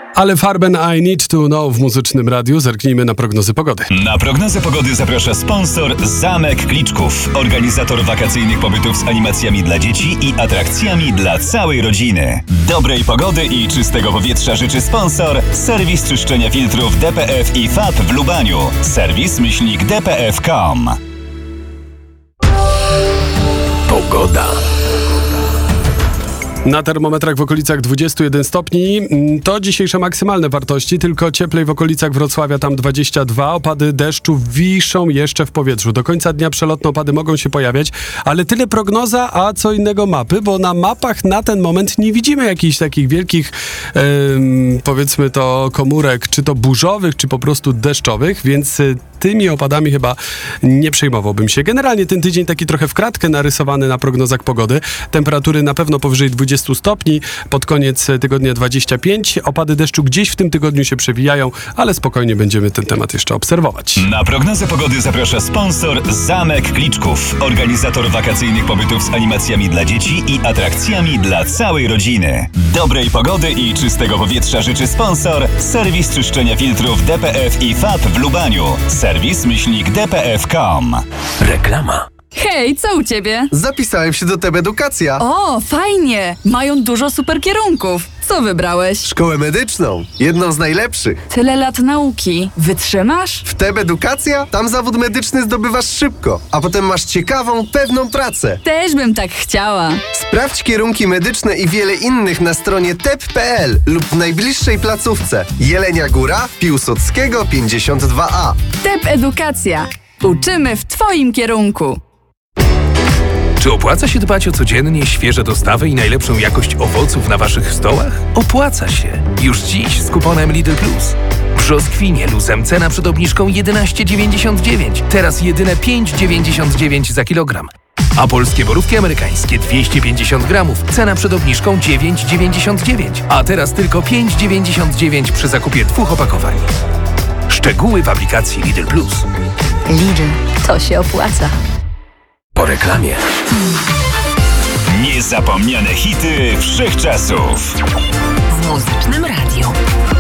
Ale Farben I Need to Know w Muzycznym Radiu. Zerknijmy na prognozy pogody. Na prognozę pogody zaprasza sponsor Zamek Kliczków, organizator wakacyjnych pobytów z animacjami dla dzieci i atrakcjami dla całej rodziny. Dobrej pogody i czystego powietrza życzy sponsor serwis czyszczenia filtrów DPF i FAP w Lubaniu. Serwis-dpf.com. Pogoda. Na termometrach w okolicach 21 stopni. To dzisiejsze maksymalne wartości, tylko cieplej w okolicach Wrocławia, tam 22. Opady deszczu wiszą jeszcze w powietrzu. Do końca dnia przelotne opady mogą się pojawiać, ale tyle prognoza, a co innego mapy, bo na mapach na ten moment nie widzimy jakichś takich wielkich, powiedzmy to, komórek, czy to burzowych, czy po prostu deszczowych, więc tymi opadami chyba nie przejmowałbym się. Generalnie ten tydzień taki trochę w kratkę narysowany na prognozach pogody. Temperatury na pewno powyżej 20 stopni, pod koniec tygodnia 25. Opady deszczu gdzieś w tym tygodniu się przewijają, ale spokojnie będziemy ten temat jeszcze obserwować. Na prognozę pogody zaprasza sponsor Zamek Kliczków, organizator wakacyjnych pobytów z animacjami dla dzieci i atrakcjami dla całej rodziny. Dobrej pogody i czystego powietrza życzy sponsor serwis czyszczenia filtrów DPF i FAP w Lubaniu. Serwis-dpf.com. Reklama. Hej, co u ciebie? Zapisałem się do TEB Edukacja. O, fajnie! Mają dużo super kierunków. Co wybrałeś? Szkołę medyczną. Jedną z najlepszych. Tyle lat nauki. Wytrzymasz? W TEB Edukacja? Tam zawód medyczny zdobywasz szybko, a potem masz ciekawą, pewną pracę. Też bym tak chciała. Sprawdź kierunki medyczne i wiele innych na stronie teb.pl lub w najbliższej placówce. Jelenia Góra, Piłsudskiego 52A. TEB Edukacja. Uczymy w twoim kierunku. Czy opłaca się dbać o codziennie świeże dostawy i najlepszą jakość owoców na waszych stołach? Opłaca się. Już dziś z kuponem Lidl Plus. Brzoskwinie luzem cena przed obniżką 11,99. Teraz jedyne 5,99 za kilogram. A polskie borówki amerykańskie 250 gramów. Cena przed obniżką 9,99. A teraz tylko 5,99 przy zakupie 2 opakowań. Szczegóły w aplikacji Lidl Plus. Lidl, to się opłaca. Po reklamie. Niezapomniane hity wszechczasów. W Muzycznym Radiu.